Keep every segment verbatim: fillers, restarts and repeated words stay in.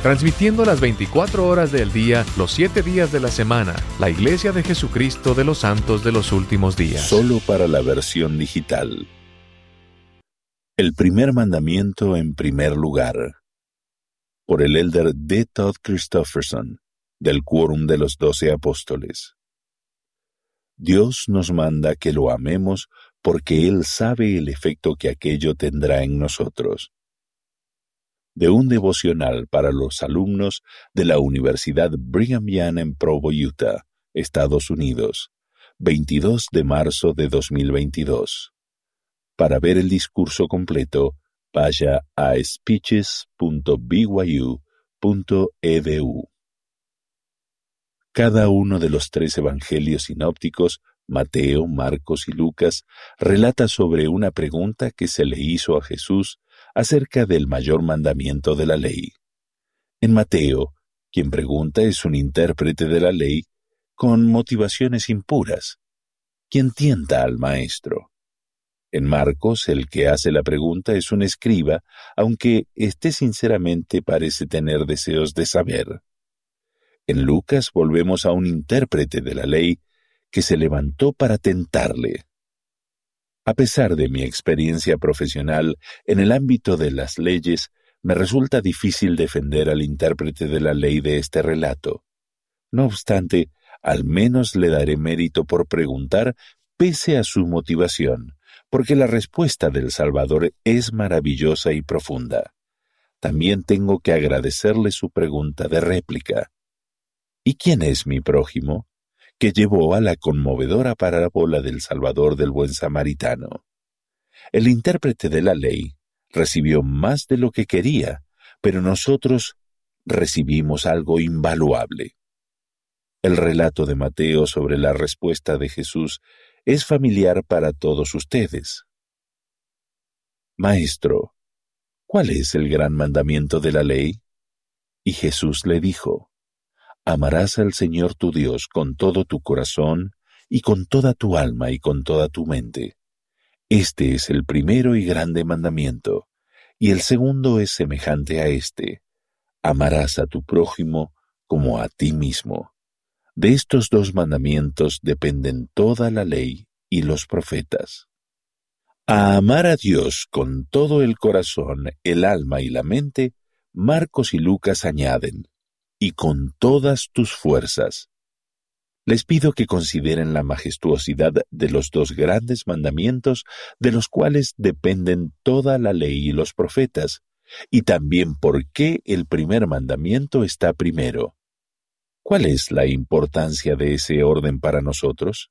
transmitiendo las veinticuatro horas del día, los siete días de la semana, la Iglesia de Jesucristo de los Santos de los Últimos Días. Solo para la versión digital. El primer mandamiento en primer lugar. Por el elder D. Todd Christofferson, del Quórum de los Doce Apóstoles. Dios nos manda que lo amemos porque Él sabe el efecto que aquello tendrá en nosotros. De un devocional para los alumnos de la Universidad Brigham Young en Provo, Utah, Estados Unidos, veintidós de marzo de dos mil veintidós. Para ver el discurso completo, vaya a speeches punto b y u punto e d u. Cada uno de los tres evangelios sinópticos, Mateo, Marcos y Lucas, relata sobre una pregunta que se le hizo a Jesús acerca del mayor mandamiento de la ley. En Mateo, quien pregunta es un intérprete de la ley con motivaciones impuras, quien tienta al maestro. En Marcos, el que hace la pregunta es un escriba, aunque éste sinceramente parece tener deseos de saber. En Lucas volvemos a un intérprete de la ley que se levantó para tentarle. A pesar de mi experiencia profesional en el ámbito de las leyes, me resulta difícil defender al intérprete de la ley de este relato. No obstante, al menos le daré mérito por preguntar pese a su motivación, porque la respuesta del Salvador es maravillosa y profunda. También tengo que agradecerle su pregunta de réplica. ¿Y quién es mi prójimo?, que llevó a la conmovedora parábola del Salvador del Buen Samaritano. El intérprete de la ley recibió más de lo que quería, pero nosotros recibimos algo invaluable. El relato de Mateo sobre la respuesta de Jesús es familiar para todos ustedes. Maestro, ¿cuál es el gran mandamiento de la ley? Y Jesús le dijo: amarás al Señor tu Dios con todo tu corazón y con toda tu alma y con toda tu mente. Este es el primero y grande mandamiento, y el segundo es semejante a este: amarás a tu prójimo como a ti mismo. De estos dos mandamientos dependen toda la ley y los profetas. A amar a Dios con todo el corazón, el alma y la mente, Marcos y Lucas añaden: y con todas tus fuerzas. Les pido que consideren la majestuosidad de los dos grandes mandamientos de los cuales dependen toda la ley y los profetas, y también por qué el primer mandamiento está primero. ¿Cuál es la importancia de ese orden para nosotros?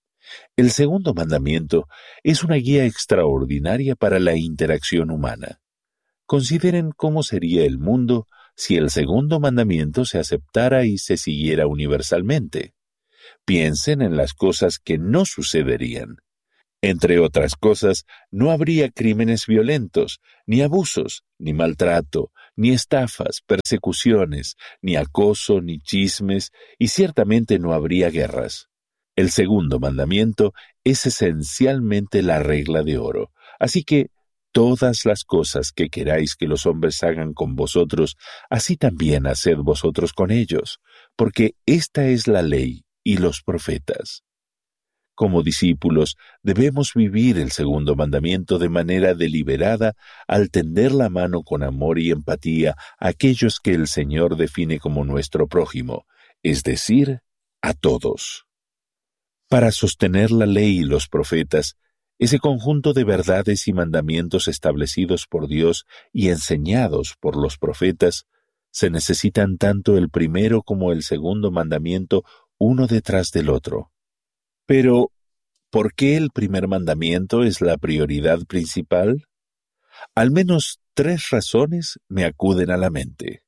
El segundo mandamiento es una guía extraordinaria para la interacción humana. Consideren cómo sería el mundo si el segundo mandamiento se aceptara y se siguiera universalmente. Piensen en las cosas que no sucederían. Entre otras cosas, no habría crímenes violentos, ni abusos, ni maltrato, ni estafas, persecuciones, ni acoso, ni chismes, y ciertamente no habría guerras. El segundo mandamiento es esencialmente la regla de oro, así que todas las cosas que queráis que los hombres hagan con vosotros, así también haced vosotros con ellos, porque esta es la ley y los profetas. Como discípulos, debemos vivir el segundo mandamiento de manera deliberada al tender la mano con amor y empatía a aquellos que el Señor define como nuestro prójimo, es decir, a todos. Para sostener la ley y los profetas, ese conjunto de verdades y mandamientos establecidos por Dios y enseñados por los profetas, se necesitan tanto el primero como el segundo mandamiento uno detrás del otro. Pero, ¿por qué el primer mandamiento es la prioridad principal? Al menos tres razones me acuden a la mente.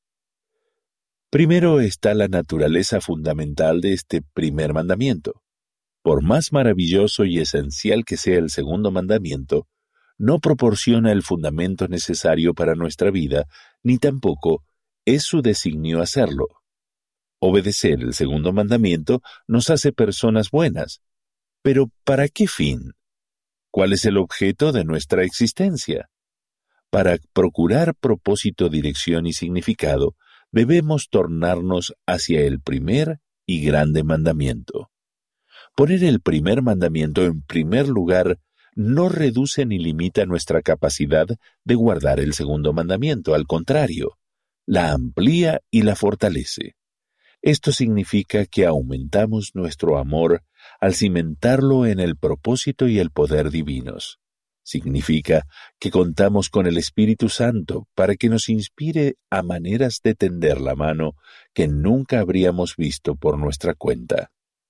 Primero está la naturaleza fundamental de este primer mandamiento. Por más maravilloso y esencial que sea el segundo mandamiento, no proporciona el fundamento necesario para nuestra vida, ni tampoco es su designio hacerlo. Obedecer el segundo mandamiento nos hace personas buenas. ¿Pero para qué fin? ¿Cuál es el objeto de nuestra existencia? Para procurar propósito, dirección y significado, debemos tornarnos hacia el primer y grande mandamiento. Poner el primer mandamiento en primer lugar no reduce ni limita nuestra capacidad de guardar el segundo mandamiento, al contrario, la amplía y la fortalece. Esto significa que aumentamos nuestro amor al cimentarlo en el propósito y el poder divinos. Significa que contamos con el Espíritu Santo para que nos inspire a maneras de tender la mano que nunca habríamos visto por nuestra cuenta.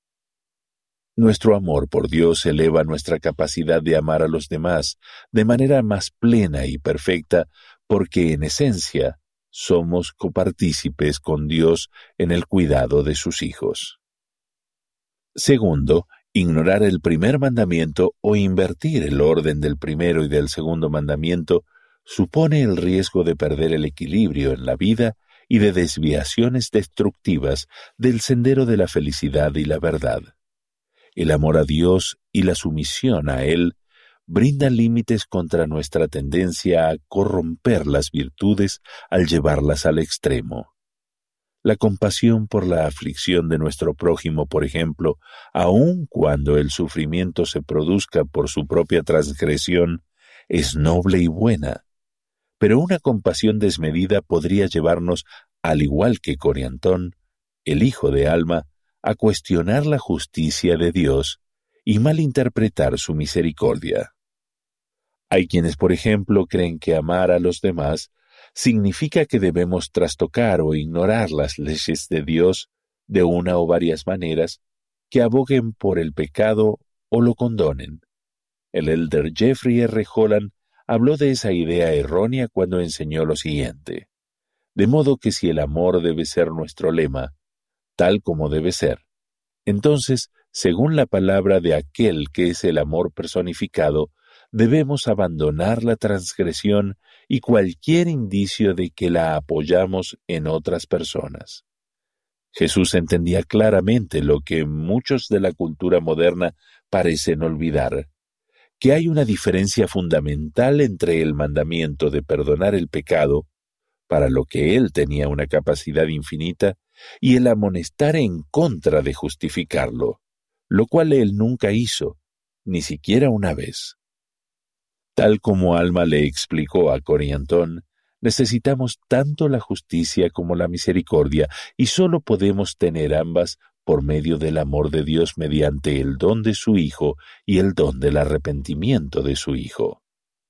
Nuestro amor por Dios eleva nuestra capacidad de amar a los demás de manera más plena y perfecta porque, en esencia, somos copartícipes con Dios en el cuidado de sus hijos. Segundo, ignorar el primer mandamiento o invertir el orden del primero y del segundo mandamiento supone el riesgo de perder el equilibrio en la vida y de desviaciones destructivas del sendero de la felicidad y la verdad. El amor a Dios y la sumisión a Él brindan límites contra nuestra tendencia a corromper las virtudes al llevarlas al extremo. La compasión por la aflicción de nuestro prójimo, por ejemplo, aun cuando el sufrimiento se produzca por su propia transgresión, es noble y buena. Pero una compasión desmedida podría llevarnos, al igual que Coriantón, el hijo de Alma, a cuestionar la justicia de Dios y malinterpretar su misericordia. Hay quienes, por ejemplo, creen que amar a los demás significa que debemos trastocar o ignorar las leyes de Dios de una o varias maneras que aboguen por el pecado o lo condonen. El elder Jeffrey R. Holland habló de esa idea errónea cuando enseñó lo siguiente: de modo que si el amor debe ser nuestro lema, tal como debe ser, entonces, según la palabra de aquel que es el amor personificado, debemos abandonar la transgresión y cualquier indicio de que la apoyamos en otras personas. Jesús entendía claramente lo que muchos de la cultura moderna parecen olvidar, que hay una diferencia fundamental entre el mandamiento de perdonar el pecado, para lo que él tenía una capacidad infinita, y el amonestar en contra de justificarlo, lo cual él nunca hizo, ni siquiera una vez. Tal como Alma le explicó a Coriantón, necesitamos tanto la justicia como la misericordia, y solo podemos tener ambas por medio del amor de Dios mediante el don de su Hijo y el don del arrepentimiento de su Hijo.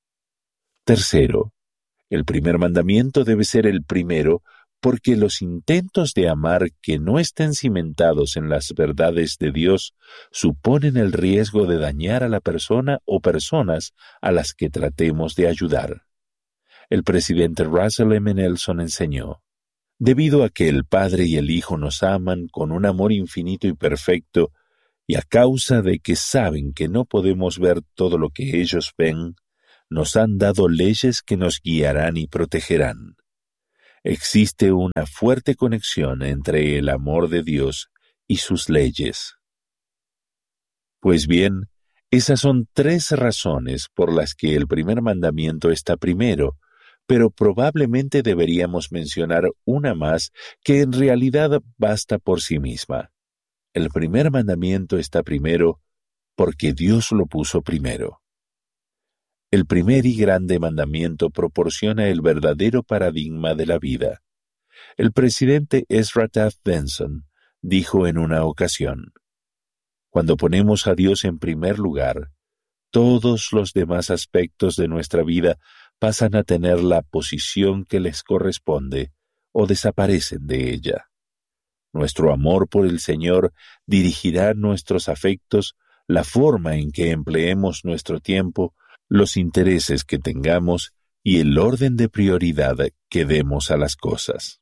Tercero, el primer mandamiento debe ser el primero porque los intentos de amar que no estén cimentados en las verdades de Dios suponen el riesgo de dañar a la persona o personas a las que tratemos de ayudar. El presidente Russell M. Nelson enseñó: debido a que el Padre y el Hijo nos aman con un amor infinito y perfecto, y a causa de que saben que no podemos ver todo lo que ellos ven, nos han dado leyes que nos guiarán y protegerán. Existe una fuerte conexión entre el amor de Dios y sus leyes. Pues bien, esas son tres razones por las que el primer mandamiento está primero, pero probablemente deberíamos mencionar una más que en realidad basta por sí misma. El primer mandamiento está primero porque Dios lo puso primero. El primer y grande mandamiento proporciona el verdadero paradigma de la vida. El presidente Ezra Taft Benson dijo en una ocasión: cuando ponemos a Dios en primer lugar, todos los demás aspectos de nuestra vida pasan a tener la posición que les corresponde o desaparecen de ella. Nuestro amor por el Señor dirigirá nuestros afectos, la forma en que empleemos nuestro tiempo, los intereses que tengamos y el orden de prioridad que demos a las cosas.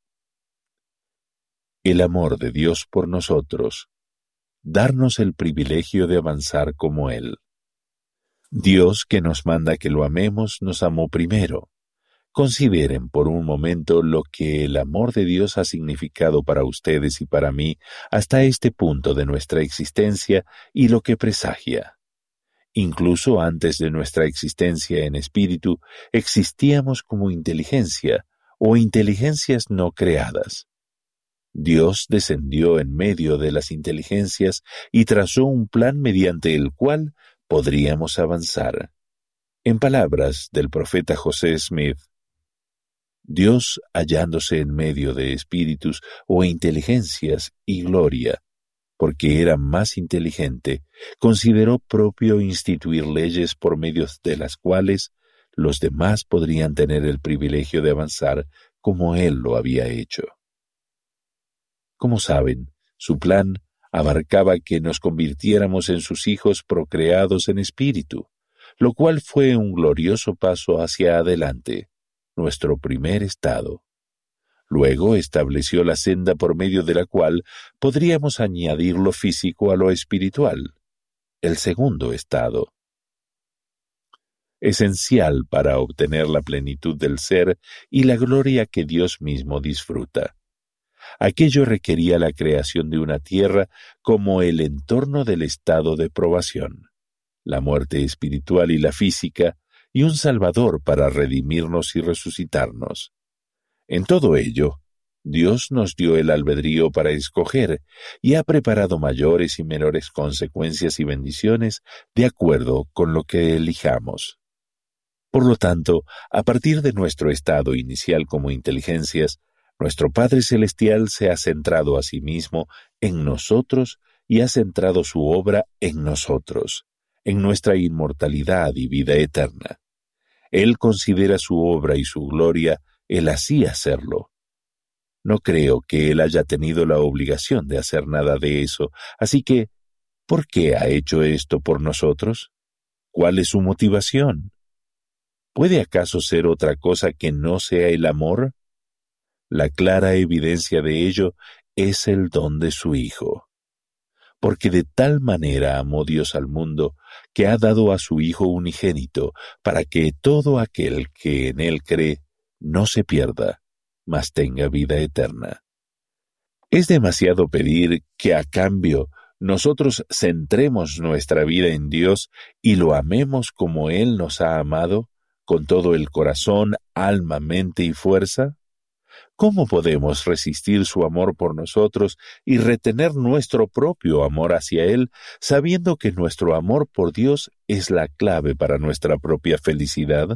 El amor de Dios por nosotros, darnos el privilegio de avanzar como Él. Dios, que nos manda que lo amemos, nos amó primero. Consideren por un momento lo que el amor de Dios ha significado para ustedes y para mí hasta este punto de nuestra existencia y lo que presagia. Incluso antes de nuestra existencia en espíritu, existíamos como inteligencia, o inteligencias no creadas. Dios descendió en medio de las inteligencias y trazó un plan mediante el cual podríamos avanzar. En palabras del profeta José Smith, Dios, hallándose en medio de espíritus o inteligencias y gloria, porque era más inteligente, consideró propio instituir leyes por medio de las cuales los demás podrían tener el privilegio de avanzar como Él lo había hecho. Como saben, su plan abarcaba que nos convirtiéramos en sus hijos procreados en espíritu, lo cual fue un glorioso paso hacia adelante, nuestro primer estado. Luego estableció la senda por medio de la cual podríamos añadir lo físico a lo espiritual, el segundo estado. Esencial para obtener la plenitud del ser y la gloria que Dios mismo disfruta. Aquello requería la creación de una tierra como el entorno del estado de probación, la muerte espiritual y la física, y un Salvador para redimirnos y resucitarnos. En todo ello, Dios nos dio el albedrío para escoger y ha preparado mayores y menores consecuencias y bendiciones de acuerdo con lo que elijamos. Por lo tanto, a partir de nuestro estado inicial como inteligencias, nuestro Padre Celestial se ha centrado a sí mismo en nosotros y ha centrado su obra en nosotros, en nuestra inmortalidad y vida eterna. Él considera su obra y su gloria el así hacerlo. No creo que Él haya tenido la obligación de hacer nada de eso, así que, ¿por qué ha hecho esto por nosotros? ¿Cuál es su motivación? ¿Puede acaso ser otra cosa que no sea el amor? La clara evidencia de ello es el don de su Hijo. Porque de tal manera amó Dios al mundo, que ha dado a su Hijo unigénito, para que todo aquel que en Él cree no se pierda, mas tenga vida eterna. Es demasiado pedir que a cambio nosotros centremos nuestra vida en Dios y lo amemos como Él nos ha amado, con todo el corazón, alma, mente y fuerza. ¿Cómo podemos resistir su amor por nosotros y retener nuestro propio amor hacia Él, sabiendo que nuestro amor por Dios es la clave para nuestra propia felicidad?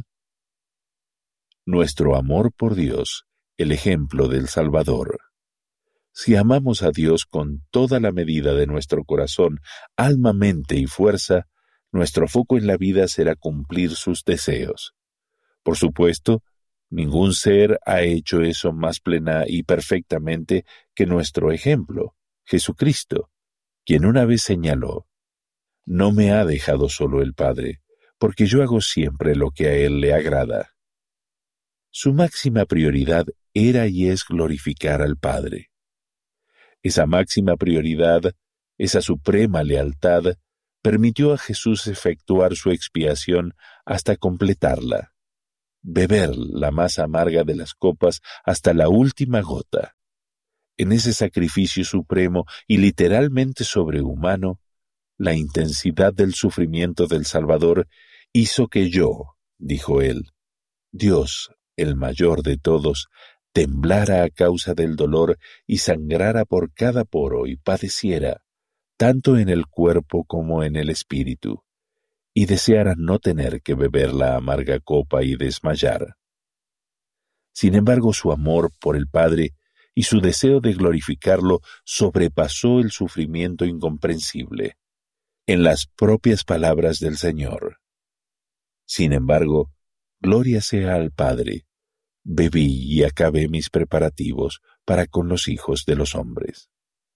Nuestro amor por Dios, el ejemplo del Salvador. Si amamos a Dios con toda la medida de nuestro corazón, alma, mente y fuerza, nuestro foco en la vida será cumplir sus deseos. Por supuesto, ningún ser ha hecho eso más plena y perfectamente que nuestro ejemplo, Jesucristo, quien una vez señaló: «No me ha dejado solo el Padre, porque yo hago siempre lo que a Él le agrada». Su máxima prioridad era y es glorificar al Padre. Esa máxima prioridad, esa suprema lealtad, permitió a Jesús efectuar su expiación hasta completarla. Beber la más amarga de las copas hasta la última gota. En ese sacrificio supremo y literalmente sobrehumano, la intensidad del sufrimiento del Salvador hizo que yo, dijo él, Dios, el mayor de todos, temblara a causa del dolor y sangrara por cada poro y padeciera, tanto en el cuerpo como en el espíritu, y deseara no tener que beber la amarga copa y desmayar. Sin embargo, su amor por el Padre y su deseo de glorificarlo sobrepasó el sufrimiento incomprensible, en las propias palabras del Señor. Sin embargo, gloria sea al Padre, bebí y acabé mis preparativos para con los hijos de los hombres.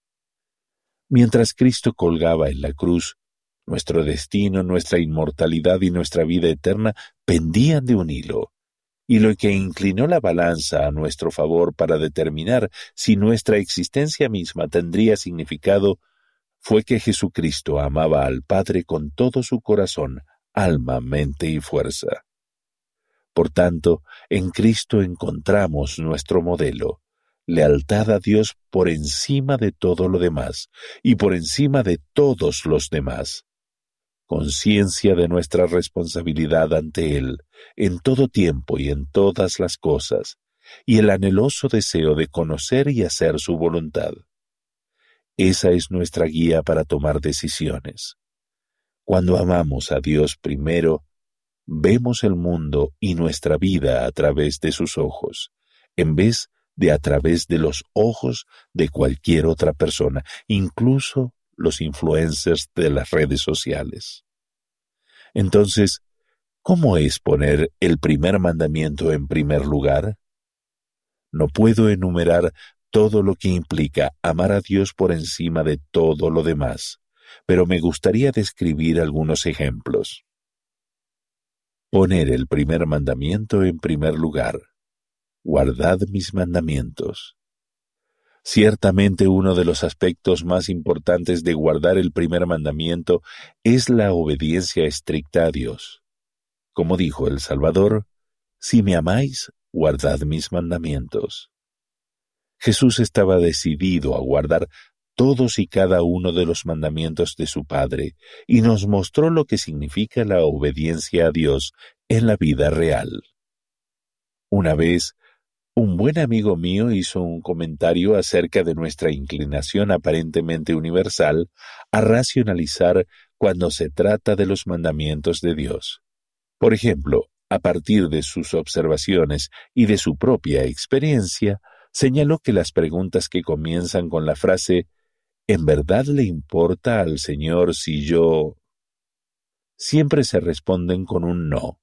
Mientras Cristo colgaba en la cruz, nuestro destino, nuestra inmortalidad y nuestra vida eterna pendían de un hilo, y lo que inclinó la balanza a nuestro favor para determinar si nuestra existencia misma tendría significado fue que Jesucristo amaba al Padre con todo su corazón, alma, mente y fuerza. Por tanto, en Cristo encontramos nuestro modelo, lealtad a Dios por encima de todo lo demás y por encima de todos los demás. Conciencia de nuestra responsabilidad ante Él, en todo tiempo y en todas las cosas, y el anheloso deseo de conocer y hacer su voluntad. Esa es nuestra guía para tomar decisiones. Cuando amamos a Dios primero, vemos el mundo y nuestra vida a través de sus ojos, en vez de a través de los ojos de cualquier otra persona, incluso los influencers de las redes sociales. Entonces, ¿cómo es poner el primer mandamiento en primer lugar? No puedo enumerar todo lo que implica amar a Dios por encima de todo lo demás, pero me gustaría describir algunos ejemplos. Poner el primer mandamiento en primer lugar. Guardad mis mandamientos. Ciertamente uno de los aspectos más importantes de guardar el primer mandamiento es la obediencia estricta a Dios. Como dijo el Salvador, si me amáis, guardad mis mandamientos. Jesús estaba decidido a guardar todos y cada uno de los mandamientos de su Padre y nos mostró lo que significa la obediencia a Dios en la vida real. Una vez, un buen amigo mío hizo un comentario acerca de nuestra inclinación aparentemente universal a racionalizar cuando se trata de los mandamientos de Dios. Por ejemplo, a partir de sus observaciones y de su propia experiencia, señaló que las preguntas que comienzan con la frase ¿en verdad le importa al Señor si yo...? siempre se responden con un no.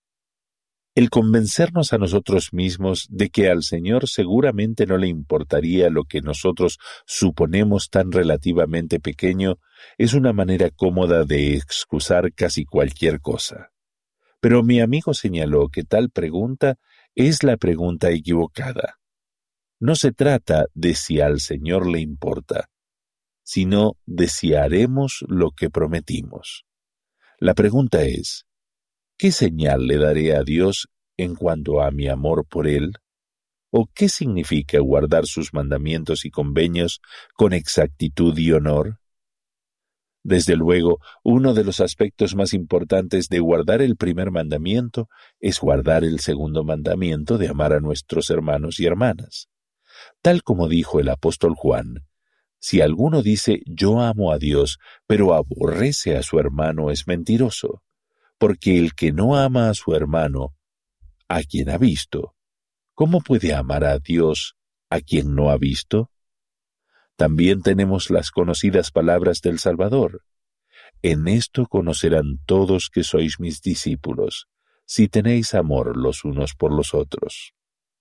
El convencernos a nosotros mismos de que al Señor seguramente no le importaría lo que nosotros suponemos tan relativamente pequeño es una manera cómoda de excusar casi cualquier cosa. Pero mi amigo señaló que tal pregunta es la pregunta equivocada. No se trata de si al Señor le importa, sino de si haremos lo que prometimos. La pregunta es, ¿qué señal le daré a Dios en cuanto a mi amor por Él? ¿O qué significa guardar sus mandamientos y convenios con exactitud y honor? Desde luego, uno de los aspectos más importantes de guardar el primer mandamiento es guardar el segundo mandamiento de amar a nuestros hermanos y hermanas. Tal como dijo el apóstol Juan, si alguno dice yo amo a Dios, pero aborrece a su hermano es mentiroso, porque el que no ama a su hermano, a quien ha visto, ¿cómo puede amar a Dios a quien no ha visto? También tenemos las conocidas palabras del Salvador. En esto conocerán todos que sois mis discípulos, si tenéis amor los unos por los otros.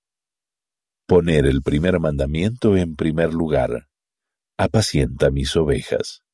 Poner el primer mandamiento en primer lugar. Apacienta mis ovejas.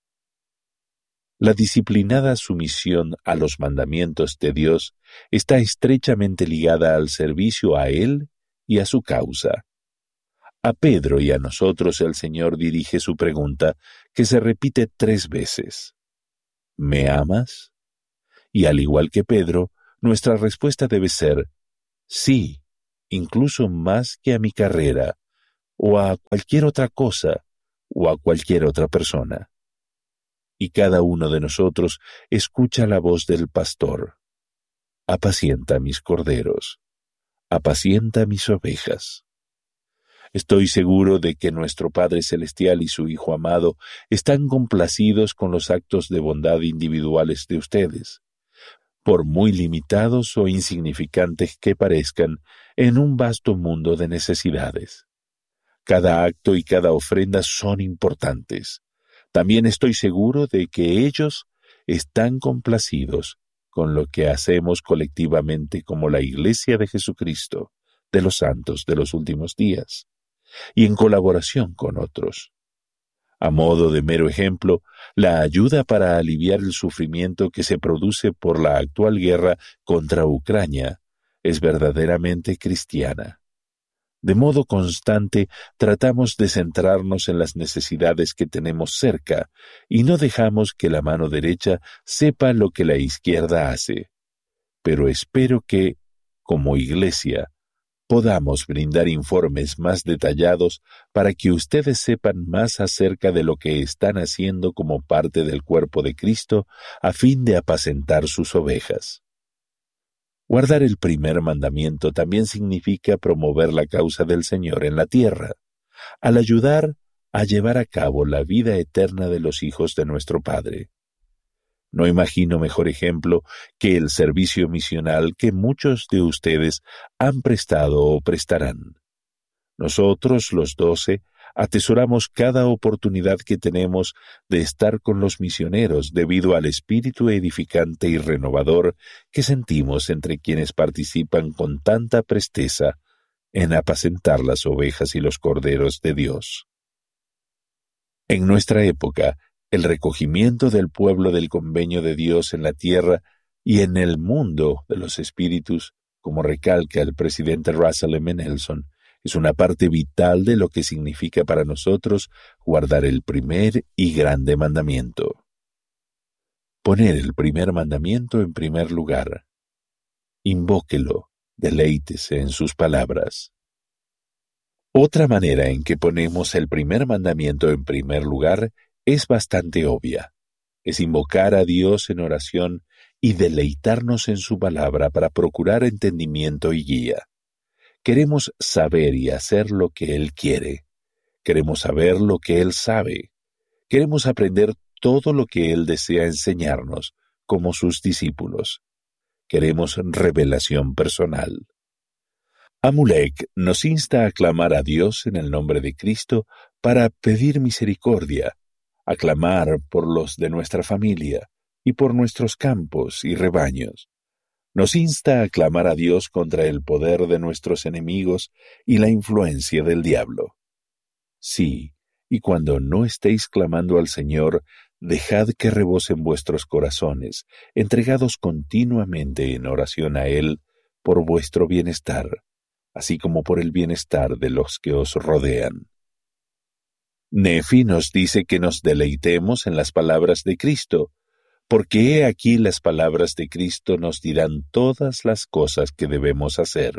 La disciplinada sumisión a los mandamientos de Dios está estrechamente ligada al servicio a Él y a su causa. A Pedro y a nosotros el Señor dirige su pregunta, que se repite tres veces. ¿Me amas? Y al igual que Pedro, nuestra respuesta debe ser sí, incluso más que a mi carrera, o a cualquier otra cosa, o a cualquier otra persona. Y cada uno de nosotros escucha la voz del pastor. Apacienta mis corderos, apacienta mis ovejas. Estoy seguro de que nuestro Padre Celestial y su Hijo amado están complacidos con los actos de bondad individuales de ustedes, por muy limitados o insignificantes que parezcan en un vasto mundo de necesidades. Cada acto y cada ofrenda son importantes. También estoy seguro de que ellos están complacidos con lo que hacemos colectivamente como la Iglesia de Jesucristo, de los santos de los últimos días, y en colaboración con otros. A modo de mero ejemplo, la ayuda para aliviar el sufrimiento que se produce por la actual guerra contra Ucrania es verdaderamente cristiana. De modo constante tratamos de centrarnos en las necesidades que tenemos cerca y no dejamos que la mano derecha sepa lo que la izquierda hace. Pero espero que, como Iglesia, podamos brindar informes más detallados para que ustedes sepan más acerca de lo que están haciendo como parte del cuerpo de Cristo a fin de apacentar sus ovejas. Guardar el primer mandamiento también significa promover la causa del Señor en la tierra, al ayudar a llevar a cabo la vida eterna de los hijos de nuestro Padre. No imagino mejor ejemplo que el servicio misional que muchos de ustedes han prestado o prestarán. Nosotros, los doce, atesoramos cada oportunidad que tenemos de estar con los misioneros debido al espíritu edificante y renovador que sentimos entre quienes participan con tanta presteza en apacentar las ovejas y los corderos de Dios. En nuestra época, el recogimiento del pueblo del convenio de Dios en la tierra y en el mundo de los espíritus, como recalca el presidente Russell M. Nelson, es una parte vital de lo que significa para nosotros guardar el primer y grande mandamiento. Poner el primer mandamiento en primer lugar. Invóquelo, deleítese en sus palabras. Otra manera en que ponemos el primer mandamiento en primer lugar es bastante obvia. Es invocar a Dios en oración y deleitarnos en su palabra para procurar entendimiento y guía. Queremos saber y hacer lo que Él quiere. Queremos saber lo que Él sabe. Queremos aprender todo lo que Él desea enseñarnos como sus discípulos. Queremos revelación personal. Amulek nos insta a clamar a Dios en el nombre de Cristo para pedir misericordia, a clamar por los de nuestra familia y por nuestros campos y rebaños. Nos insta a clamar a Dios contra el poder de nuestros enemigos y la influencia del diablo. Sí, y cuando no estéis clamando al Señor, dejad que rebosen vuestros corazones, entregados continuamente en oración a Él por vuestro bienestar, así como por el bienestar de los que os rodean. Nefi nos dice que nos deleitemos en las palabras de Cristo, porque he aquí las palabras de Cristo nos dirán todas las cosas que debemos hacer.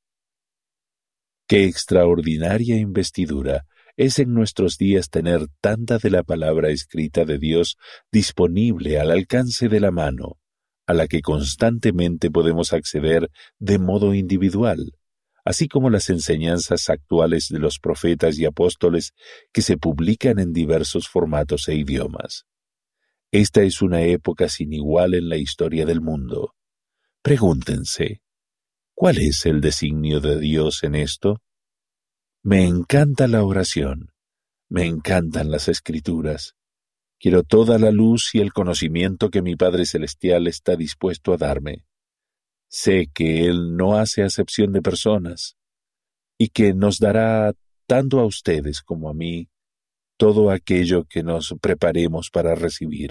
Qué extraordinaria investidura es en nuestros días tener tanta de la palabra escrita de Dios disponible al alcance de la mano, a la que constantemente podemos acceder de modo individual, así como las enseñanzas actuales de los profetas y apóstoles que se publican en diversos formatos e idiomas. Esta es una época sin igual en la historia del mundo. Pregúntense, ¿cuál es el designio de Dios en esto? Me encanta la oración, me encantan las Escrituras. Quiero toda la luz y el conocimiento que mi Padre Celestial está dispuesto a darme. Sé que Él no hace acepción de personas y que nos dará tanto a ustedes como a mí todo aquello que nos preparemos para recibir.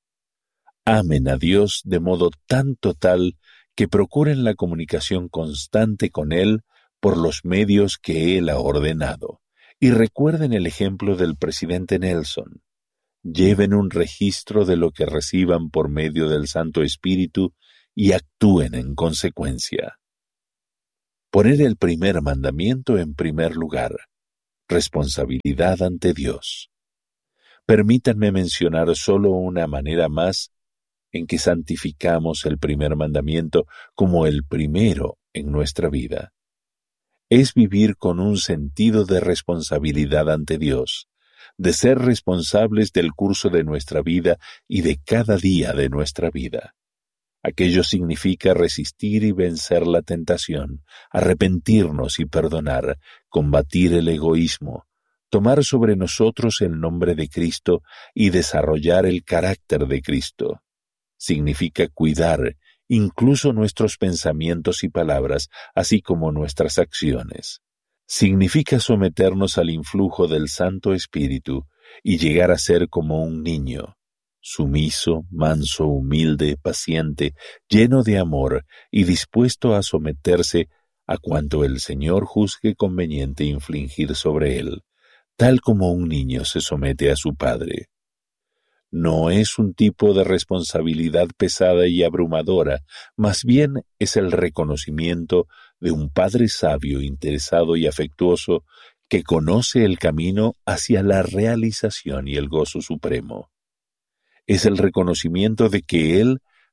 Amen a Dios de modo tan total que procuren la comunicación constante con Él por los medios que Él ha ordenado. Y recuerden el ejemplo del presidente Nelson. Lleven un registro de lo que reciban por medio del Santo Espíritu y actúen en consecuencia. Poner el primer mandamiento en primer lugar. Responsabilidad ante Dios. Permítanme mencionar solo una manera más en que santificamos el primer mandamiento como el primero en nuestra vida. Es vivir con un sentido de responsabilidad ante Dios, de ser responsables del curso de nuestra vida y de cada día de nuestra vida. Aquello significa resistir y vencer la tentación, arrepentirnos y perdonar, combatir el egoísmo, tomar sobre nosotros el nombre de Cristo y desarrollar el carácter de Cristo. Significa cuidar incluso nuestros pensamientos y palabras, así como nuestras acciones. Significa someternos al influjo del Santo Espíritu y llegar a ser como un niño, sumiso, manso, humilde, paciente, lleno de amor y dispuesto a someterse a cuanto el Señor juzgue conveniente infligir sobre él, tal como un niño se somete a su padre. No es un tipo de responsabilidad pesada y abrumadora, más bien es el reconocimiento de un padre sabio, interesado y afectuoso que conoce el camino hacia la realización y el gozo supremo. Es el reconocimiento de que Él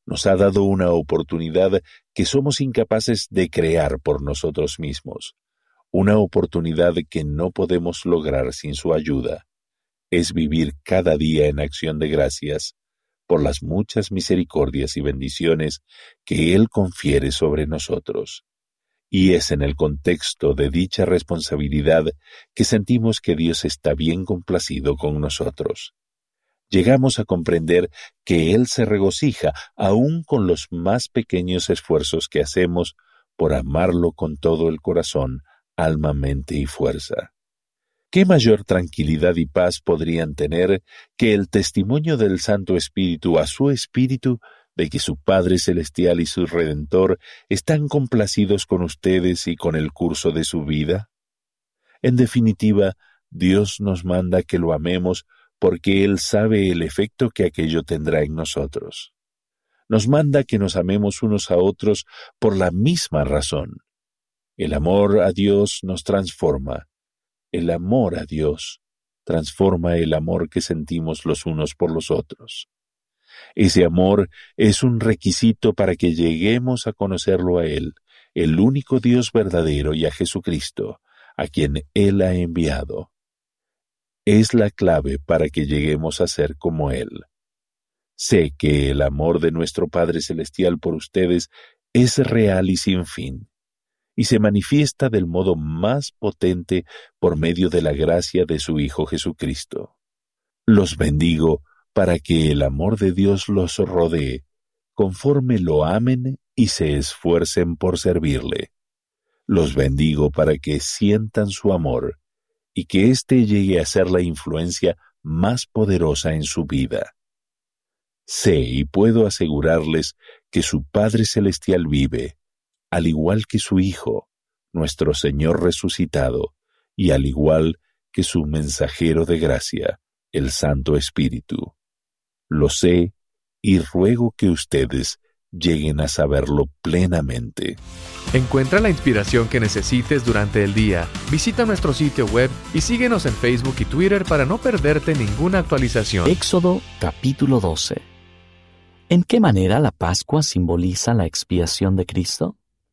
Nos ha dado una oportunidad que somos incapaces de crear por nosotros mismos, una oportunidad que no podemos lograr sin su ayuda. Es vivir cada día en acción de gracias por las muchas misericordias y bendiciones que Él confiere sobre nosotros. Y es en el contexto de dicha responsabilidad que sentimos que Dios está bien complacido con nosotros. Llegamos a comprender que Él se regocija aún con los más pequeños esfuerzos que hacemos por amarlo con todo el corazón, alma, mente y fuerza. ¿Qué mayor tranquilidad y paz podrían tener que el testimonio del Santo Espíritu a su Espíritu de que su Padre Celestial y su Redentor están complacidos con ustedes y con el curso de su vida? En definitiva, Dios nos manda que lo amemos porque Él sabe el efecto que aquello tendrá en nosotros. Nos manda que nos amemos unos a otros por la misma razón. El amor a Dios nos transforma. El amor a Dios transforma el amor que sentimos los unos por los otros. Ese amor es un requisito para que lleguemos a conocerlo a Él, el único Dios verdadero, y a Jesucristo, a quien Él ha enviado. Es la clave para que lleguemos a ser como Él. Sé que el amor de nuestro Padre Celestial por ustedes es real y sin fin, y se manifiesta del modo más potente por medio de la gracia de su Hijo Jesucristo. Los bendigo para que el amor de Dios los rodee, conforme lo amen y se esfuercen por servirle. Los bendigo para que sientan su amor y que éste llegue a ser la influencia más poderosa en su vida. Sé y puedo asegurarles que su Padre Celestial vive, al igual que su Hijo, nuestro Señor resucitado, y al igual que su mensajero de gracia, el Santo Espíritu. Lo sé y ruego que ustedes lleguen a saberlo plenamente. Encuentra la inspiración que necesites durante el día. Visita nuestro sitio web y síguenos en Facebook y Twitter para no perderte ninguna actualización. Éxodo capítulo doce. ¿En qué manera la Pascua simboliza la expiación de Cristo?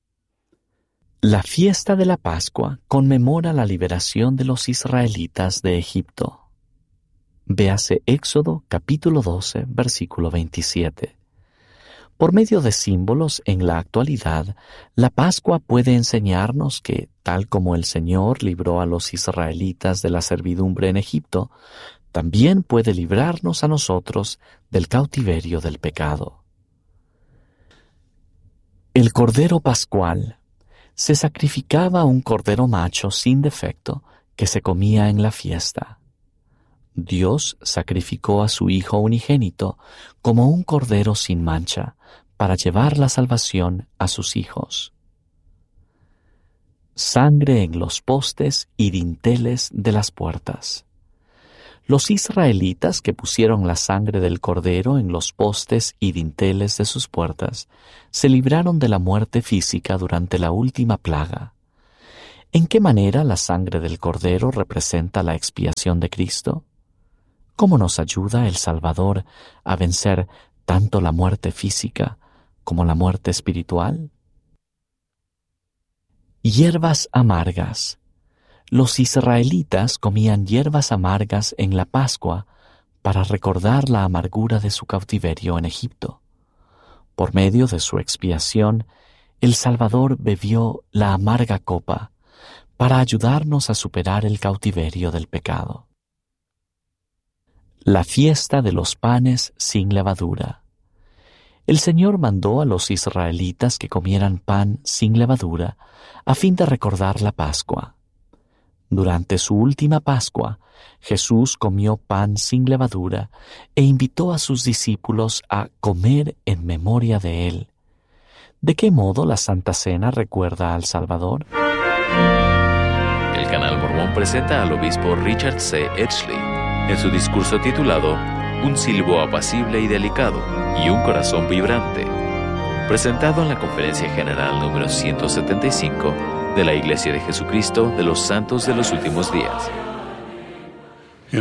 La fiesta de la Pascua conmemora la liberación de los israelitas de Egipto. Véase Éxodo capítulo doce, versículo veintisiete. Por medio de símbolos en la actualidad, la Pascua puede enseñarnos que, tal como el Señor libró a los israelitas de la servidumbre en Egipto, también puede librarnos a nosotros del cautiverio del pecado. El Cordero Pascual. Se sacrificaba un cordero macho sin defecto que se comía en la fiesta. Dios sacrificó a su Hijo unigénito como un cordero sin mancha para llevar la salvación a sus hijos. Sangre en los postes y dinteles de las puertas. Los israelitas que pusieron la sangre del cordero en los postes y dinteles de sus puertas se libraron de la muerte física durante la última plaga. ¿En qué manera la sangre del cordero representa la expiación de Cristo? ¿Cómo nos ayuda el Salvador a vencer tanto la muerte física como la muerte espiritual? Hierbas amargas. Los israelitas comían hierbas amargas en la Pascua para recordar la amargura de su cautiverio en Egipto. Por medio de su expiación, el Salvador bebió la amarga copa para ayudarnos a superar el cautiverio del pecado. La fiesta de los panes sin levadura. El Señor mandó a los israelitas que comieran pan sin levadura a fin de recordar la Pascua. Durante su última Pascua, Jesús comió pan sin levadura e invitó a sus discípulos a comer en memoria de Él. ¿De qué modo la Santa Cena recuerda al Salvador? El Canal Mormón presenta al obispo Richard C. Edgley en su discurso titulado Un silbo apacible y delicado y un corazón vibrante, presentado en la Conferencia General número ciento setenta y cinco de la Iglesia de Jesucristo de los Santos de los Últimos Días. En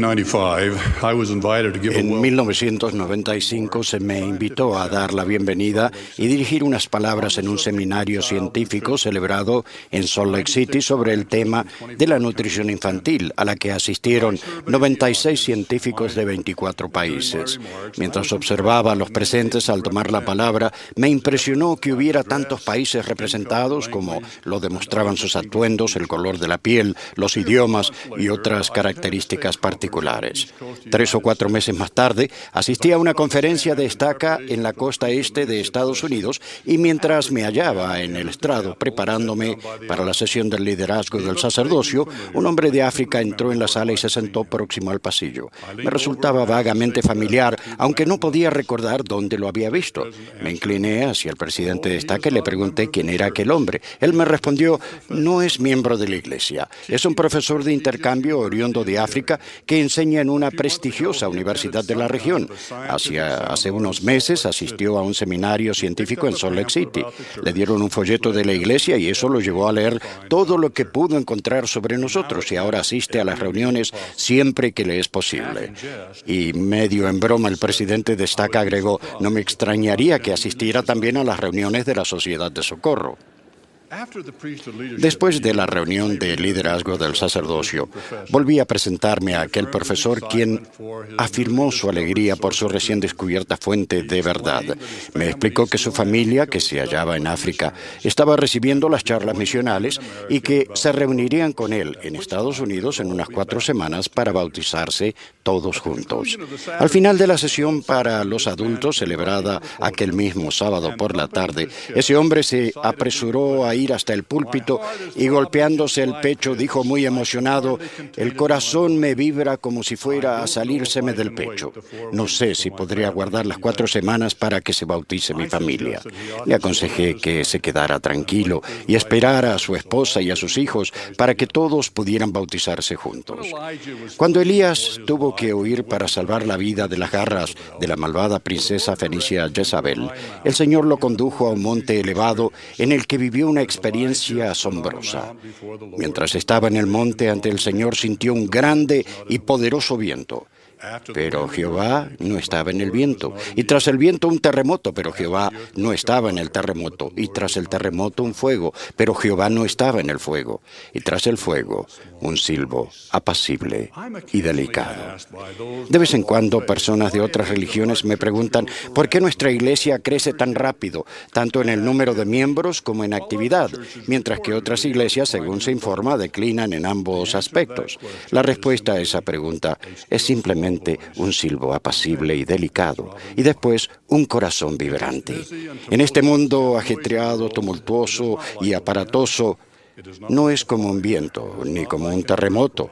mil novecientos noventa y cinco se me invitó a dar la bienvenida y dirigir unas palabras en un seminario científico celebrado en Salt Lake City sobre el tema de la nutrición infantil, a la que asistieron noventa y seis científicos de veinticuatro países. Mientras observaba a los presentes al tomar la palabra, me impresionó que hubiera tantos países representados como lo demostraban sus atuendos, el color de la piel, los idiomas y otras características particulares. Tres o cuatro meses más tarde, asistí a una conferencia de estaca en la costa este de Estados Unidos y mientras me hallaba en el estrado preparándome para la sesión del liderazgo del sacerdocio, un hombre de África entró en la sala y se sentó próximo al pasillo. Me resultaba vagamente familiar, aunque no podía recordar dónde lo había visto. Me incliné hacia el presidente de estaca y le pregunté quién era aquel hombre. Él me respondió: no es miembro de la iglesia, es un profesor de intercambio oriundo de África que enseña en una prestigiosa universidad de la región. Hacia, hace unos meses asistió a un seminario científico en Salt Lake City. Le dieron un folleto de la iglesia y eso lo llevó a leer todo lo que pudo encontrar sobre nosotros y ahora asiste a las reuniones siempre que le es posible. Y medio en broma el presidente de estaca agregó: no me extrañaría que asistiera también a las reuniones de la Sociedad de Socorro. Después de la reunión de liderazgo del sacerdocio, volví a presentarme a aquel profesor quien afirmó su alegría por su recién descubierta fuente de verdad. Me explicó que su familia, que se hallaba en África, estaba recibiendo las charlas misionales y que se reunirían con él en Estados Unidos en unas cuatro semanas para bautizarse todos juntos. Al final de la sesión para los adultos, celebrada aquel mismo sábado por la tarde, ese hombre se apresuró a ir hasta el púlpito y golpeándose el pecho dijo muy emocionado: el corazón me vibra como si fuera a salírseme del pecho. No sé si podría aguardar las cuatro semanas para que se bautice mi familia. Le aconsejé que se quedara tranquilo y esperara a su esposa y a sus hijos para que todos pudieran bautizarse juntos. Cuando Elías tuvo que huir para salvar la vida de las garras de la malvada princesa fenicia Jezabel, el Señor lo condujo a un monte elevado en el que vivió una experiencia asombrosa. Mientras estaba en el monte ante el Señor, sintió un grande y poderoso viento. Pero Jehová no estaba en el viento, y tras el viento un terremoto, pero Jehová no estaba en el terremoto, y tras el terremoto un fuego, pero Jehová no estaba en el fuego, y tras el fuego un silbo apacible y delicado. De vez en cuando personas de otras religiones me preguntan por qué nuestra iglesia crece tan rápido, tanto en el número de miembros como en actividad, mientras que otras iglesias, según se informa, declinan en ambos aspectos. La respuesta a esa pregunta es simplemente un silbo apacible y delicado, y después un corazón vibrante. En este mundo ajetreado, tumultuoso y aparatoso, no es como un viento, ni como un terremoto,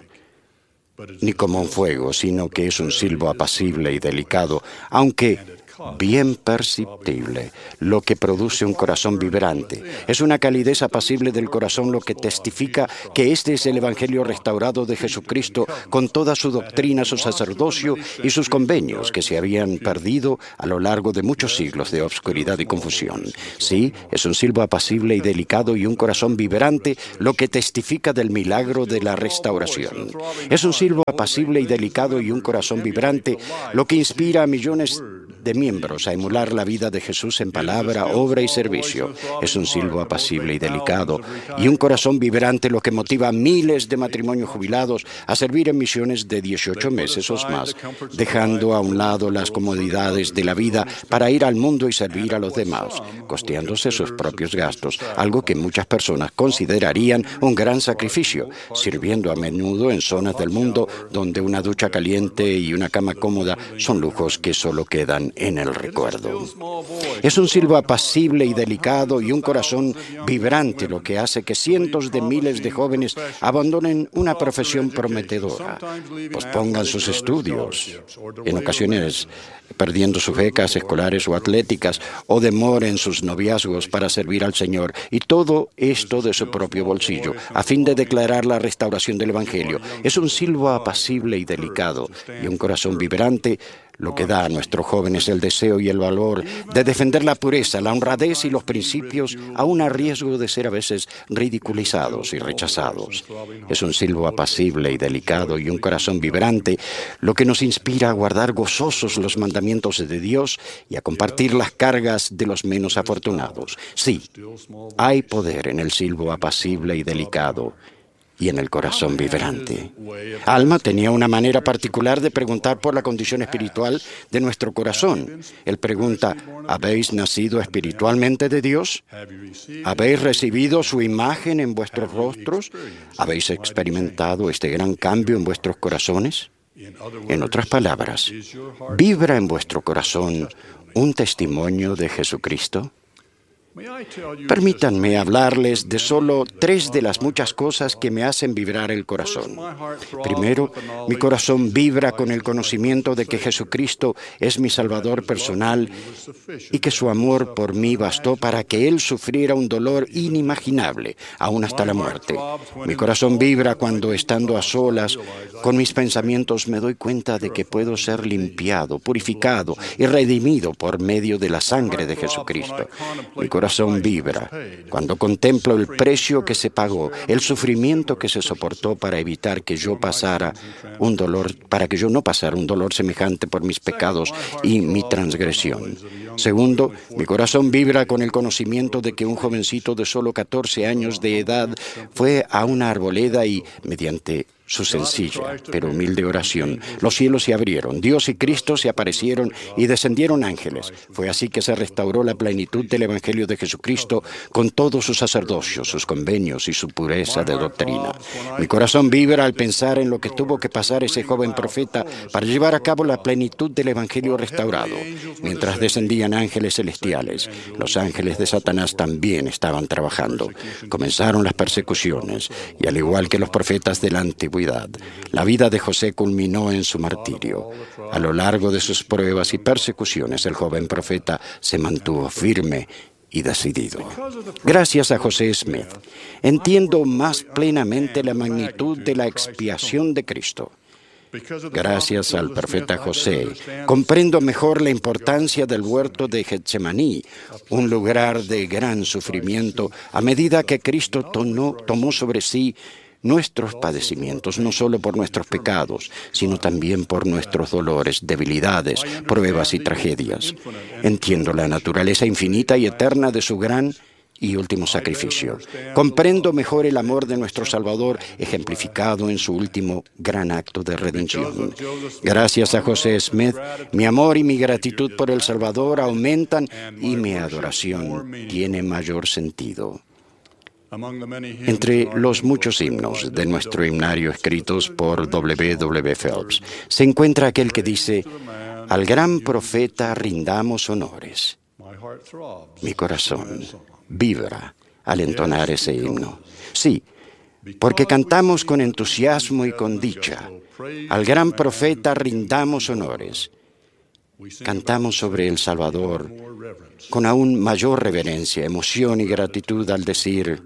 ni como un fuego, sino que es un silbo apacible y delicado, aunque bien perceptible, lo que produce un corazón vibrante. Es una calidez apacible del corazón lo que testifica que este es el Evangelio restaurado de Jesucristo, con toda su doctrina, su sacerdocio y sus convenios que se habían perdido a lo largo de muchos siglos de obscuridad y confusión. Sí, es un silbo apacible y delicado y un corazón vibrante lo que testifica del milagro de la restauración. Es un silbo apacible y delicado y un corazón vibrante lo que inspira a millones de miembros a emular la vida de Jesús en palabra, obra y servicio. Es un silbo apacible y delicado y un corazón vibrante lo que motiva a miles de matrimonios jubilados a servir en misiones de dieciocho meses o más, dejando a un lado las comodidades de la vida para ir al mundo y servir a los demás, costeándose sus propios gastos, algo que muchas personas considerarían un gran sacrificio, sirviendo a menudo en zonas del mundo donde una ducha caliente y una cama cómoda son lujos que solo quedan en el recuerdo. Es un silbo apacible y delicado y un corazón vibrante lo que hace que cientos de miles de jóvenes abandonen una profesión prometedora, pospongan sus estudios, en ocasiones perdiendo sus becas escolares o atléticas, o demoren sus noviazgos para servir al Señor, y todo esto de su propio bolsillo, a fin de declarar la restauración del Evangelio. Es un silbo apacible y delicado y un corazón vibrante Lo que da a nuestros jóvenes el deseo y el valor de defender la pureza, la honradez y los principios, aún a riesgo de ser a veces ridiculizados y rechazados. Es un silbo apacible y delicado y un corazón vibrante, lo que nos inspira a guardar gozosos los mandamientos de Dios y a compartir las cargas de los menos afortunados. Sí, hay poder en el silbo apacible y delicado y en el corazón vibrante. Alma tenía una manera particular de preguntar por la condición espiritual de nuestro corazón. Él pregunta, ¿habéis nacido espiritualmente de Dios? ¿Habéis recibido su imagen en vuestros rostros? ¿Habéis experimentado este gran cambio en vuestros corazones? En otras palabras, ¿vibra en vuestro corazón un testimonio de Jesucristo? Permítanme hablarles de solo tres de las muchas cosas que me hacen vibrar el corazón. Primero, mi corazón vibra con el conocimiento de que Jesucristo es mi Salvador personal y que su amor por mí bastó para que Él sufriera un dolor inimaginable, aún hasta la muerte. Mi corazón vibra cuando, estando a solas con mis pensamientos, me doy cuenta de que puedo ser limpiado, purificado y redimido por medio de la sangre de Jesucristo. Mi corazón vibra cuando contemplo el precio que se pagó, el sufrimiento que se soportó para evitar que yo pasara un dolor, para que yo no pasara un dolor semejante por mis pecados y mi transgresión. Segundo, mi corazón vibra con el conocimiento de que un jovencito de solo catorce años de edad fue a una arboleda y, mediante su sencilla pero humilde oración, los cielos se abrieron, Dios y Cristo se aparecieron y descendieron ángeles. Fue así que se restauró la plenitud del Evangelio de Jesucristo con todo su sacerdocio, sus convenios y su pureza de doctrina. Mi corazón vibra al pensar en lo que tuvo que pasar ese joven profeta para llevar a cabo la plenitud del Evangelio restaurado. Mientras descendían ángeles celestiales, los ángeles de Satanás también estaban trabajando. Comenzaron las persecuciones y, al igual que los profetas de la antigüedad, la vida de José culminó en su martirio. A lo largo de sus pruebas y persecuciones, el joven profeta se mantuvo firme y decidido. Gracias a José Smith, entiendo más plenamente la magnitud de la expiación de Cristo. Gracias al profeta José, comprendo mejor la importancia del huerto de Getsemaní, un lugar de gran sufrimiento, a medida que Cristo tomó, tomó sobre sí nuestros padecimientos, no solo por nuestros pecados, sino también por nuestros dolores, debilidades, pruebas y tragedias. Entiendo la naturaleza infinita y eterna de su gran y último sacrificio. Comprendo mejor el amor de nuestro Salvador, ejemplificado en su último gran acto de redención. Gracias a José Smith, mi amor y mi gratitud por el Salvador aumentan y mi adoración tiene mayor sentido. Entre los muchos himnos de nuestro himnario escritos por W W Phelps, se encuentra aquel que dice, al gran profeta rindamos honores. Mi corazón vibra al entonar ese himno. Sí, porque cantamos con entusiasmo y con dicha. Al gran profeta rindamos honores. Cantamos sobre el Salvador con aún mayor reverencia, emoción y gratitud al decir,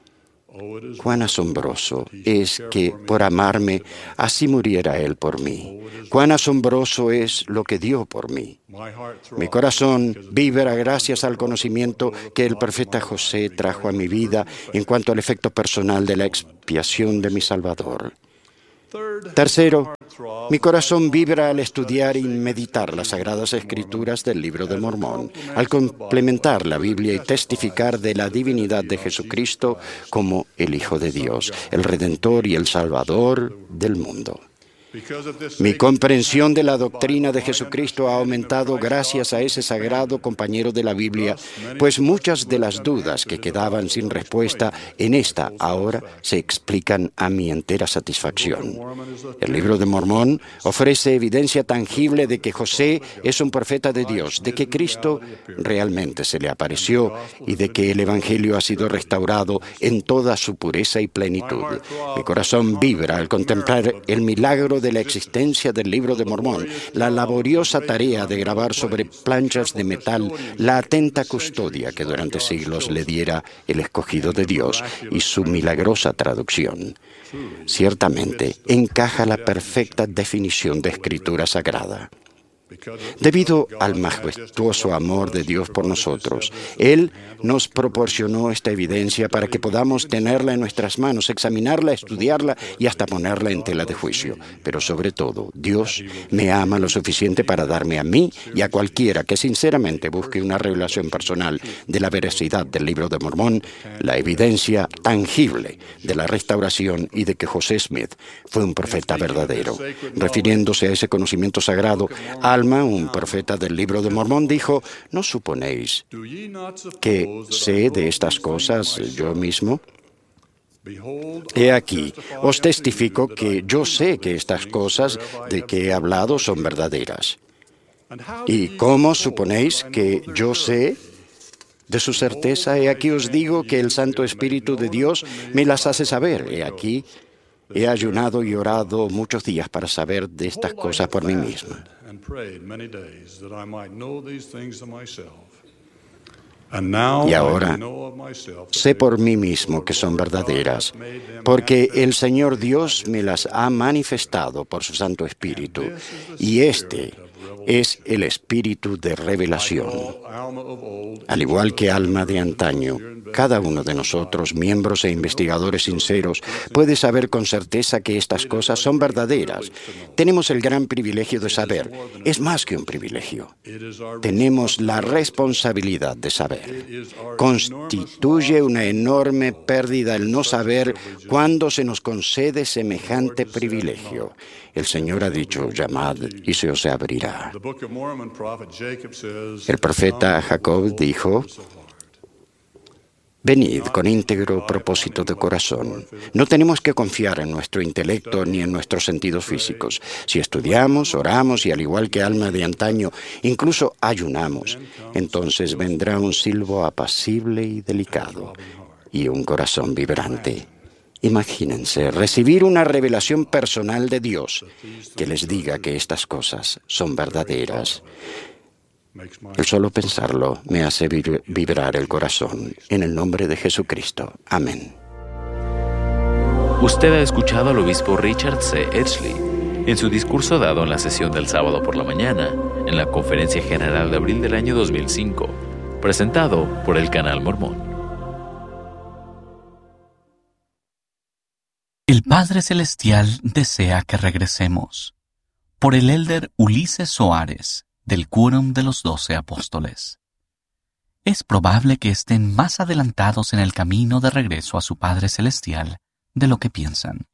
cuán asombroso es que por amarme así muriera Él por mí. Cuán asombroso es lo que dio por mí. Mi corazón vibra gracias al conocimiento que el profeta José trajo a mi vida en cuanto al efecto personal de la expiación de mi Salvador. Tercero, mi corazón vibra al estudiar y meditar las Sagradas Escrituras del Libro de Mormón, al complementar la Biblia y testificar de la divinidad de Jesucristo como el Hijo de Dios, el Redentor y el Salvador del mundo. Mi comprensión de la doctrina de Jesucristo ha aumentado gracias a ese sagrado compañero de la Biblia, pues muchas de las dudas que quedaban sin respuesta en esta ahora se explican a mi entera satisfacción. El Libro de Mormón ofrece evidencia tangible de que José es un profeta de Dios, de que Cristo realmente se le apareció y de que el Evangelio ha sido restaurado en toda su pureza y plenitud. Mi corazón vibra al contemplar el milagro de la existencia del Libro de Mormón, la laboriosa tarea de grabar sobre planchas de metal la atenta custodia que durante siglos le diera el escogido de Dios y su milagrosa traducción. Ciertamente, encaja la perfecta definición de escritura sagrada. Debido al majestuoso amor de Dios por nosotros, Él nos proporcionó esta evidencia para que podamos tenerla en nuestras manos, examinarla, estudiarla y hasta ponerla en tela de juicio. Pero sobre todo, Dios me ama lo suficiente para darme a mí y a cualquiera que sinceramente busque una revelación personal de la veracidad del Libro de Mormón, la evidencia tangible de la restauración y de que José Smith fue un profeta verdadero. Refiriéndose a ese conocimiento sagrado, Alma, un profeta del Libro de Mormón, dijo: ¿no suponéis que sé de estas cosas yo mismo? He aquí, os testifico que yo sé que estas cosas de que he hablado son verdaderas. ¿Y cómo suponéis que yo sé de su certeza? He aquí os digo que el Santo Espíritu de Dios me las hace saber. He aquí, he ayunado y orado muchos días para saber de estas cosas por mí misma. Y ahora sé por mí mismo que son verdaderas, porque el Señor Dios me las ha manifestado por su Santo Espíritu, y este es el espíritu de revelación. Al igual que Alma de antaño, cada uno de nosotros, miembros e investigadores sinceros, puede saber con certeza que estas cosas son verdaderas. Tenemos el gran privilegio de saber. Es más que un privilegio. Tenemos la responsabilidad de saber. Constituye una enorme pérdida el no saber cuándo se nos concede semejante privilegio. El Señor ha dicho: llamad y se os abrirá. El profeta Jacob dijo: venid con íntegro propósito de corazón. No tenemos que confiar en nuestro intelecto ni en nuestros sentidos físicos. Si estudiamos, oramos y al igual que Alma de antaño, incluso ayunamos, entonces vendrá un silbo apacible y delicado y un corazón vibrante. Imagínense recibir una revelación personal de Dios que les diga que estas cosas son verdaderas. El solo pensarlo me hace vibrar el corazón. En el nombre de Jesucristo. Amén. Usted ha escuchado al obispo Richard C. Edgley en su discurso dado en la sesión del sábado por la mañana, en la Conferencia General de abril del año dos mil cinco, presentado por el Canal Mormón. El Padre Celestial desea que regresemos. Por el elder Ulises Soares, del Quórum de los Doce Apóstoles. Es probable que estén más adelantados en el camino de regreso a su Padre Celestial de lo que piensan.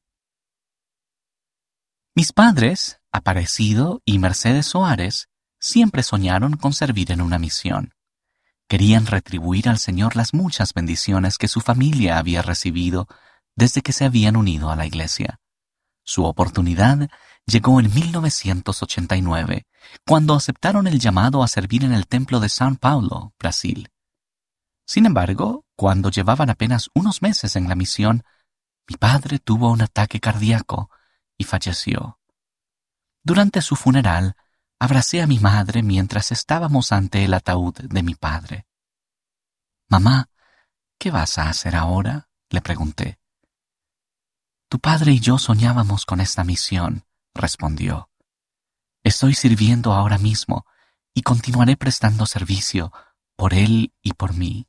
Mis padres, Aparecido y Mercedes Soares, siempre soñaron con servir en una misión. Querían retribuir al Señor las muchas bendiciones que su familia había recibido desde que se habían unido a la Iglesia. Su oportunidad llegó en mil novecientos ochenta y nueve, cuando aceptaron el llamado a servir en el templo de São Paulo, Brasil. Sin embargo, cuando llevaban apenas unos meses en la misión, mi padre tuvo un ataque cardíaco y falleció. Durante su funeral, abracé a mi madre mientras estábamos ante el ataúd de mi padre. «Mamá, ¿qué vas a hacer ahora?», le pregunté. «Tu padre y yo soñábamos con esta misión», respondió. «Estoy sirviendo ahora mismo y continuaré prestando servicio por él y por mí».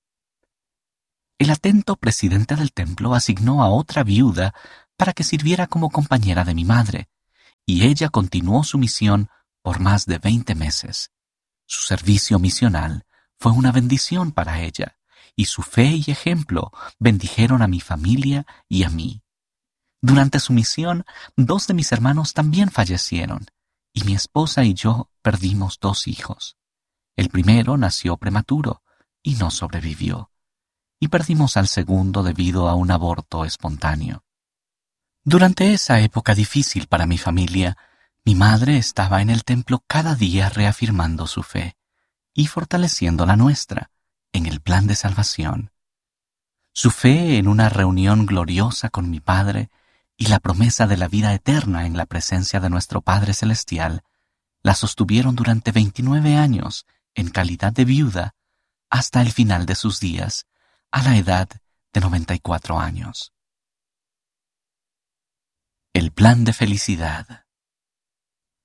El atento presidente del templo asignó a otra viuda para que sirviera como compañera de mi madre, y ella continuó su misión por más de veinte meses. Su servicio misional fue una bendición para ella, y su fe y ejemplo bendijeron a mi familia y a mí. Durante su misión, dos de mis hermanos también fallecieron, y mi esposa y yo perdimos dos hijos. El primero nació prematuro y no sobrevivió, y perdimos al segundo debido a un aborto espontáneo. Durante esa época difícil para mi familia, mi madre estaba en el templo cada día reafirmando su fe y fortaleciendo la nuestra en el plan de salvación. Su fe en una reunión gloriosa con mi Padre y la promesa de la vida eterna en la presencia de nuestro Padre Celestial la sostuvieron durante veintinueve años en calidad de viuda hasta el final de sus días, a la edad de noventa y cuatro años. El plan de felicidad.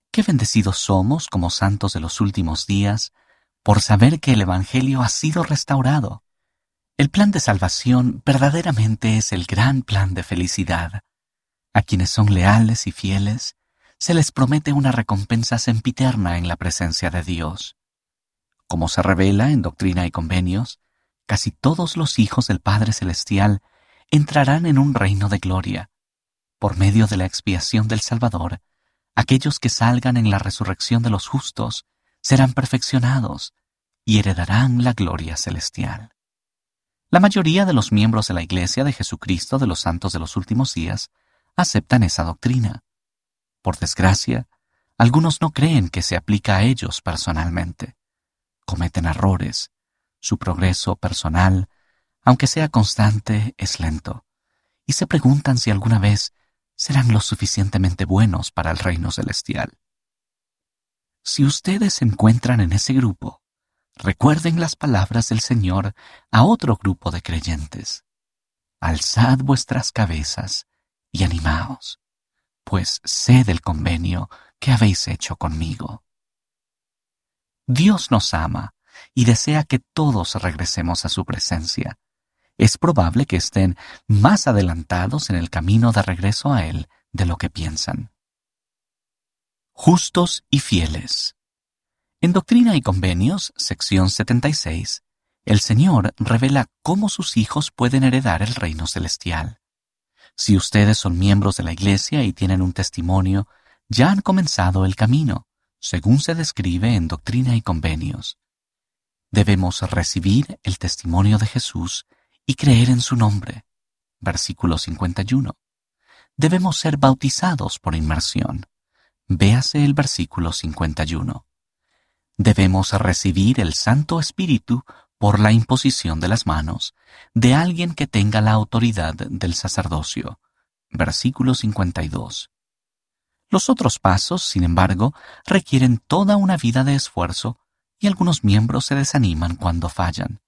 Qué bendecidos somos como santos de los últimos días por saber que el Evangelio ha sido restaurado. El plan de salvación verdaderamente es el gran plan de felicidad. A quienes son leales y fieles, se les promete una recompensa sempiterna en la presencia de Dios. Como se revela en Doctrina y Convenios, casi todos los hijos del Padre Celestial entrarán en un reino de gloria. Por medio de la expiación del Salvador, aquellos que salgan en la resurrección de los justos serán perfeccionados y heredarán la gloria celestial. La mayoría de los miembros de la Iglesia de Jesucristo de los Santos de los Últimos Días aceptan esa doctrina. Por desgracia, algunos no creen que se aplica a ellos personalmente. Cometen errores. Su progreso personal, aunque sea constante, es lento. Y se preguntan si alguna vez serán lo suficientemente buenos para el reino celestial. Si ustedes se encuentran en ese grupo, recuerden las palabras del Señor a otro grupo de creyentes. Alzad vuestras cabezas y animaos, pues sé del convenio que habéis hecho conmigo. Dios nos ama y desea que todos regresemos a su presencia. Es probable que estén más adelantados en el camino de regreso a Él de lo que piensan. Justos y fieles. En Doctrina y Convenios, sección setenta y seis, el Señor revela cómo sus hijos pueden heredar el reino celestial. Si ustedes son miembros de la Iglesia y tienen un testimonio, ya han comenzado el camino, según se describe en Doctrina y Convenios. Debemos recibir el testimonio de Jesús y creer en su nombre. Versículo cincuenta y uno. Debemos ser bautizados por inmersión. Véase el versículo cincuenta y uno. Debemos recibir el Santo Espíritu por la imposición de las manos de alguien que tenga la autoridad del sacerdocio. Versículo cincuenta y dos. Los otros pasos, sin embargo, requieren toda una vida de esfuerzo y algunos miembros se desaniman cuando fallan.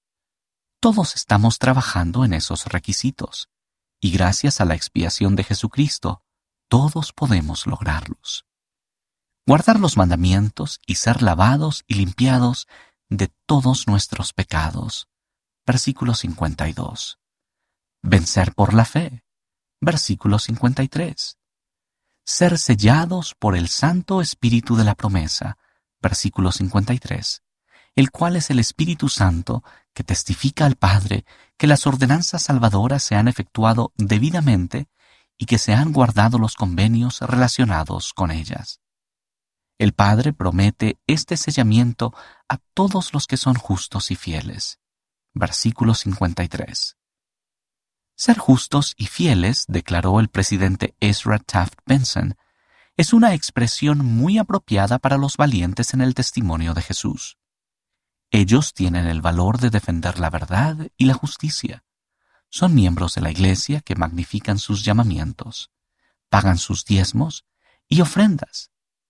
Todos estamos trabajando en esos requisitos, y gracias a la expiación de Jesucristo, todos podemos lograrlos. Guardar los mandamientos y ser lavados y limpiados de todos nuestros pecados. Versículo cincuenta y dos. Vencer por la fe. Versículo cincuenta y tres. Ser sellados por el Santo Espíritu de la promesa. Versículo cincuenta y tres. El cual es el Espíritu Santo que testifica al Padre que las ordenanzas salvadoras se han efectuado debidamente y que se han guardado los convenios relacionados con ellas. El Padre promete este sellamiento a todos los que son justos y fieles. Versículo cincuenta y tres. Ser justos y fieles, declaró el presidente Ezra Taft Benson, es una expresión muy apropiada para los valientes en el testimonio de Jesús. Ellos tienen el valor de defender la verdad y la justicia. Son miembros de la Iglesia que magnifican sus llamamientos, pagan sus diezmos y ofrendas.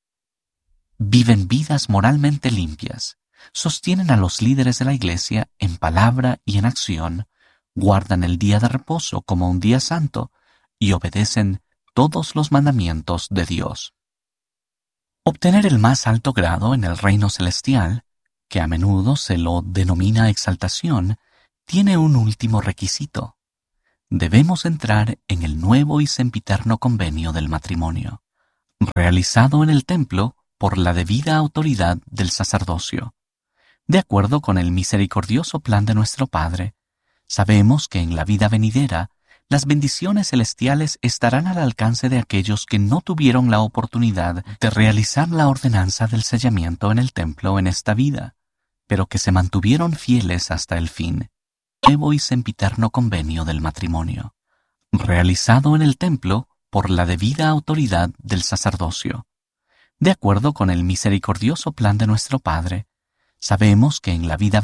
Viven vidas moralmente limpias, sostienen a los líderes de la Iglesia en palabra y en acción, guardan el día de reposo como un día santo y obedecen todos los mandamientos de Dios. Obtener el más alto grado en el reino celestial, que a menudo se lo denomina exaltación, tiene un último requisito. Debemos entrar en el nuevo y sempiterno convenio del matrimonio, realizado en el templo por la debida autoridad del sacerdocio. De acuerdo con el misericordioso plan de nuestro Padre, sabemos que en la vida venidera las bendiciones celestiales estarán al alcance de aquellos que no tuvieron la oportunidad de realizar la ordenanza del sellamiento en el templo en esta vida, pero que se mantuvieron fieles hasta el fin. Nuevo y sempiterno convenio del matrimonio, realizado en el templo por la debida autoridad del sacerdocio. De acuerdo con el misericordioso plan de nuestro Padre, sabemos que en la vida